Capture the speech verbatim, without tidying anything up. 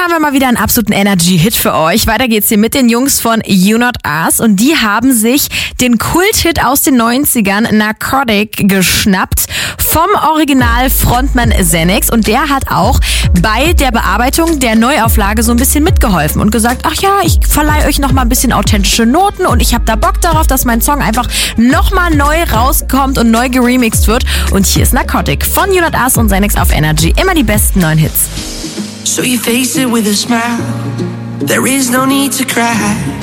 haben wir mal wieder einen absoluten Energy-Hit für euch. Weiter geht's hier mit den Jungs von You Not Us und die haben sich den Kult-Hit aus den neunzigern Narcotic geschnappt vom Original-Frontmann Xenix und der hat auch bei der Bearbeitung der Neuauflage so ein bisschen mitgeholfen und gesagt, ach ja, ich verleihe euch noch mal ein bisschen authentische Noten und ich habe da Bock darauf, dass mein Song einfach noch mal neu rauskommt und neu geremixed wird. Und hier ist Narcotic von You Not Us und Xenix auf Energy. Immer die besten neuen Hits. So you face it with a smile. There is no need to cry.